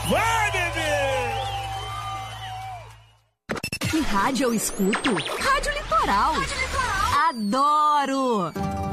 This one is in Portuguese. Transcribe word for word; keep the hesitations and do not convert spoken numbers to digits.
Vai, bebê! Que rádio eu escuto? Rádio Litoral. Rádio Litoral. Adoro!